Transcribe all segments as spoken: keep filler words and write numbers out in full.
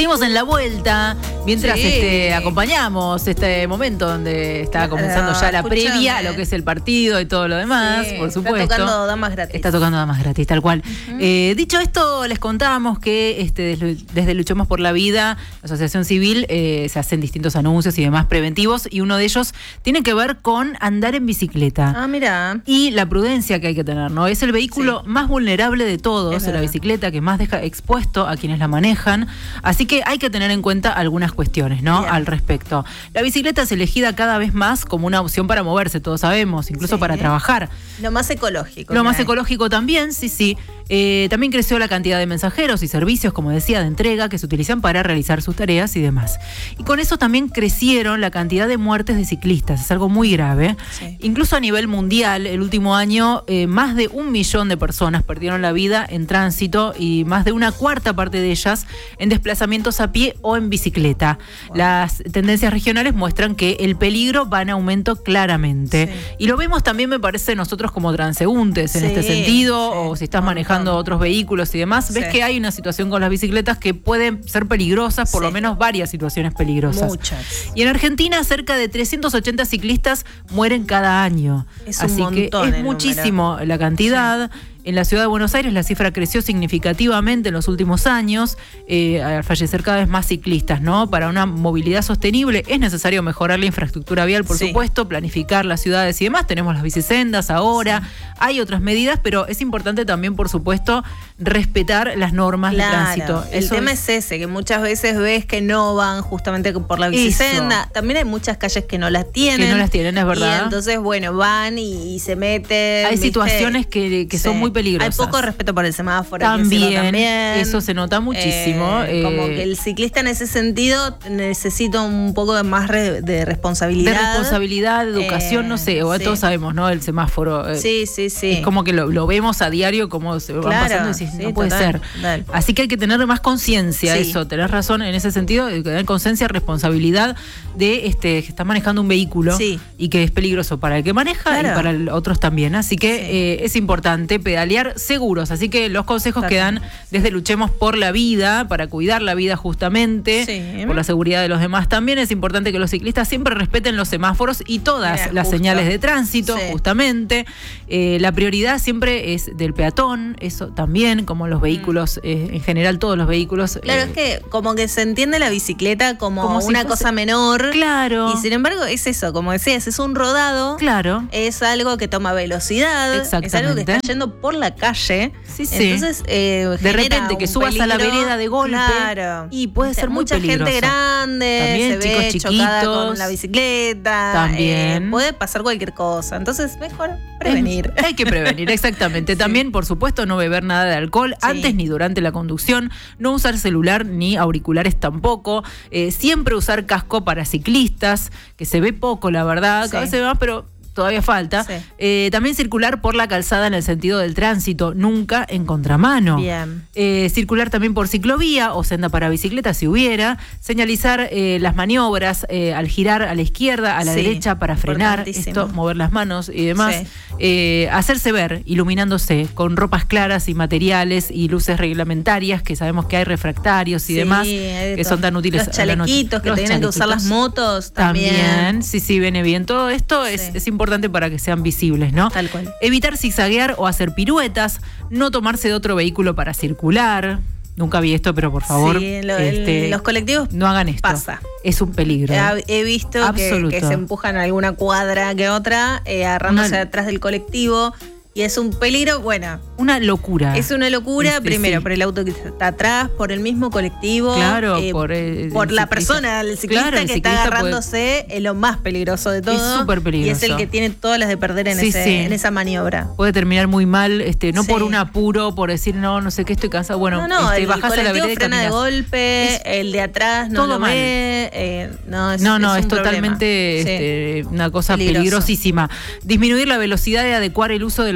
Seguimos en la vuelta, mientras Sí. este, acompañamos este momento donde está comenzando ya la Escuchame. previa a lo que es el partido y todo lo demás, Sí, por supuesto. Está tocando damas gratis. Está tocando damas gratis, tal cual. Uh-huh. Eh, dicho esto, les contábamos que este, desde, desde Luchemos por la Vida, la Asociación Civil, eh, se hacen distintos anuncios y demás preventivos, y uno de ellos tiene que ver con andar en bicicleta. Ah, mira. Y la prudencia que hay que tener, ¿no? Es el vehículo Sí. más vulnerable de todos, Es la verdad. bicicleta que más deja expuesto a quienes la manejan. Así que hay que tener en cuenta algunas cuestiones, ¿no? Bien. Al respecto. La bicicleta es elegida cada vez más como una opción para moverse, todos sabemos, incluso Sí. para trabajar. Lo más ecológico. Lo que más hay. ecológico también, sí, sí. Eh, también creció la cantidad de mensajeros y servicios, como decía, de entrega que se utilizan para realizar sus tareas y demás. Y con eso también crecieron la cantidad de muertes de ciclistas. Es algo muy grave. Sí. Incluso a nivel mundial, el último año, eh, más de un millón de personas perdieron la vida en tránsito y más de una cuarta parte de ellas en desplazamientos a pie o en bicicleta. Wow. Las tendencias regionales muestran que el peligro va en aumento claramente. Sí. Y lo vemos también, me parece, nosotros como transeúntes en Sí, este sentido, sí, o si estás un manejando montón. otros vehículos y demás, ves Sí. que hay una situación con las bicicletas que pueden ser peligrosas, por Sí. lo menos varias situaciones peligrosas. Muchas. Y en Argentina cerca de trescientos ochenta ciclistas mueren cada año. Es un Así que montón es el muchísimo la cantidad. En la ciudad de Buenos Aires la cifra creció significativamente en los últimos años, eh, al fallecer cada vez más ciclistas, ¿no? Para una movilidad sostenible es necesario mejorar la infraestructura vial, por Sí. supuesto, planificar las ciudades y demás. Tenemos las bicisendas ahora, hay otras medidas, pero es importante también, por supuesto, respetar las normas Claro. de tránsito. El Eso tema es ese, que muchas veces ves que no van justamente por la bicisenda. Eso. También hay muchas calles que no las tienen. Que no las tienen, es verdad. Y entonces, bueno, van y, y se meten. Hay ¿viste? situaciones que, que son Sí. muy peligrosas. Hay poco respeto por el semáforo. hay que También, decirlo también. eso se nota muchísimo. Eh, como eh, que el ciclista en ese sentido necesita un poco de más re- de responsabilidad. de responsabilidad, de educación, Eh, no sé, o sí. todos sabemos, ¿no? El semáforo. eh, Sí, sí, sí. Es como que lo, lo vemos a diario, como se van Claro, pasando y decís, sí, no puede total, ser. total. Así que hay que tener más conciencia, Sí. eso, tenés razón en ese sentido, de tener conciencia, responsabilidad de este, que estás manejando un vehículo Sí. y que es peligroso para el que maneja Claro. y para el- otros también. Así que Sí. eh, es importante pedalear seguros. Así que los consejos Total. que dan desde Luchemos por la Vida, para cuidar la vida justamente, Sí. por la seguridad de los demás. También es importante que los ciclistas siempre respeten los semáforos y todas Mira, las justo. señales de tránsito, Sí. justamente. Eh, la prioridad siempre es del peatón, eso también, como los vehículos, eh, en general todos los vehículos. Claro, eh, es que como que se entiende la bicicleta como, Como si una fuese- cosa menor. Claro. Y sin embargo es eso, como decías, es un rodado. Claro. Es algo que toma velocidad. Es algo que Exactamente. está yendo por la calle. Sí, sí. Entonces, eh, De genera repente que un subas a la peligro. vereda de golpe Claro. y puede ser muy Mucha peligroso. gente grande, También, se ve chicos chocada chiquitos. con la bicicleta. También. eh, puede pasar cualquier cosa. Entonces, mejor prevenir. Hay que prevenir, exactamente. También, por supuesto, no beber nada de alcohol Sí. antes ni durante la conducción, no usar celular ni auriculares tampoco, eh, siempre usar casco para ciclistas, que se ve poco, la verdad, Sí. cada vez se ve más, pero todavía falta. Sí. Eh, también circular por la calzada en el sentido del tránsito, nunca en contramano. Bien. Eh, circular también por ciclovía o senda para bicicleta si hubiera, señalizar eh, las maniobras eh, al girar a la izquierda, a la Sí, derecha para frenar, importantísimo. esto, mover las manos y demás, Sí. eh, hacerse ver iluminándose con ropas claras y materiales y luces reglamentarias, que sabemos que hay refractarios y Sí, demás, hay de que todo. son tan útiles Los a la noche. chalequitos que Los tienen que usar las chalequitos. motos también. También, sí, sí, viene bien. Todo esto es, Sí. es importante para que sean visibles, ¿no? Tal cual. Evitar zigzaguear o hacer piruetas, no tomarse de otro vehículo para circular. Nunca vi esto, pero por favor, Sí, lo- este, en los colectivos no hagan esto. pasa. Es un peligro. He, he visto que, Absoluto. que se empujan alguna cuadra que otra, eh, agarrándose Una- atrás del colectivo. Y es un peligro, bueno, Una locura. es una locura, Este, primero, sí. por el auto que está atrás, por el mismo colectivo. Claro, eh, por, eh, por el la ciclista. persona, el ciclista Claro, el que ciclista está puede- agarrándose es lo más peligroso de todo. Es súper peligroso. Y es el que tiene todas las de perder en, Sí, ese, sí. en esa maniobra. Puede terminar muy mal, este, no Sí. por un apuro, por decir, no, no sé qué, estoy cansado. Bueno, no, no, este, el bajás a la colectivo vereda y frena de caminás. golpe, Es el de atrás no todo lo mal. ve. eh, no, es, No, no, es es, un problema. totalmente Sí. este, una cosa Peligroso. peligrosísima. Disminuir la velocidad y adecuar el uso de los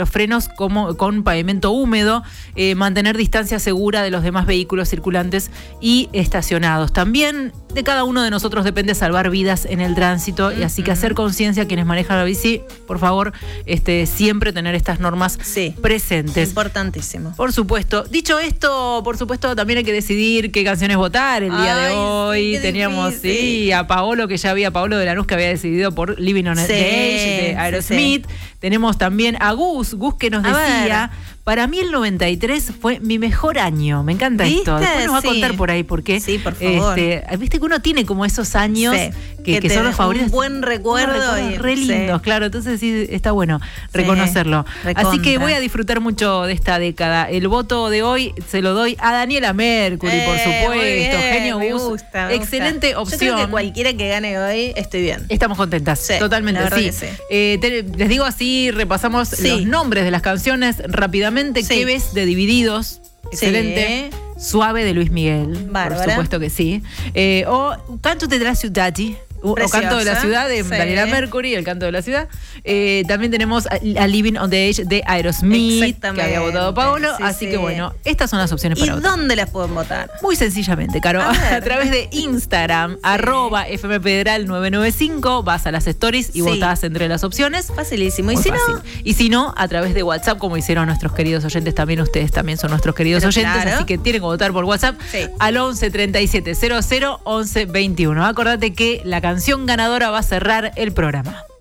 los frenos como, con pavimento húmedo, eh, mantener distancia segura de los demás vehículos circulantes y estacionados. También de cada uno de nosotros depende salvar vidas en el tránsito, y así que hacer conciencia a quienes manejan la bici, por favor, este, siempre tener estas normas sí, presentes. Importantísimo. Por supuesto. Dicho esto, por supuesto, también hay que decidir qué canciones votar el día Ay, de hoy. sí, Teníamos, difícil. sí, a Paolo, que ya había, Paolo de Lanús, que había decidido por Living on Sí, the Edge de Aerosmith. sí, sí. Tenemos también a Gus, Gus que nos A decía... ver. Para mí el noventa y tres fue mi mejor año. Me encanta ¿Viste? esto. Después nos va a Sí. contar por ahí por qué. Sí, por favor. Este, Viste que uno tiene como esos años Sí. que, Que que te son da los favoritos. un buen recuerdo Unos recuerdos y- re sí. lindos, claro. Entonces sí, está bueno reconocerlo. recontra. Así que voy a disfrutar mucho de esta década. El voto de hoy se lo doy a Daniela Mercury, Eh, por supuesto. muy bien, Genio me Gus. gusta, me Excelente gusta. opción. Yo creo que cualquiera que gane hoy estoy bien. Estamos contentas, Sí, totalmente, la verdad sí. que sí. Eh, te- les digo así, repasamos Sí. los nombres de las canciones rápidamente. Sí. ¿Qué ves de Divididos? Excelente. Sí. Suave de Luis Miguel. Bárbara. Por supuesto que sí. Eh, o Canto de la Ciudad. O, o Canto de la Preciosa. Ciudad de Sí. Daniela Mercury, el Canto de la Ciudad. Eh, también tenemos a, a Living on the Edge de Aerosmith, que Exactamente. había votado Paolo. Sí, así sí. que bueno, estas son las opciones ¿Y para votar. dónde las pueden votar? Muy sencillamente, Caro, A a, ver. través de Instagram, arroba F M Federal nueve nueve cinco, vas a las stories y Sí. votás entre las opciones. Facilísimo. Y Muy si fácil. no, Y si no, a través de WhatsApp, como hicieron nuestros queridos oyentes, también ustedes también son nuestros queridos Pero oyentes, claro. así que tienen que votar por WhatsApp Sí. al once treinta y siete cero cero once veintiuno. Acordate que la canción ganadora va a cerrar el programa.